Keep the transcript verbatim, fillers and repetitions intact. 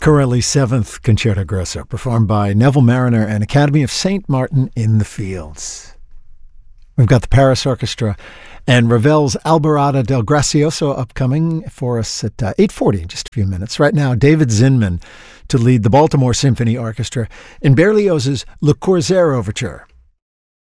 Corelli's Seventh Concerto Grosso, performed by Neville Mariner and Academy of Saint Martin in the Fields. We've got the Paris Orchestra and Ravel's Alborada del Gracioso upcoming for us at uh, eight forty in just a few minutes. Right now, David Zinman to lead the Baltimore Symphony Orchestra in Berlioz's Le Corsaire Overture.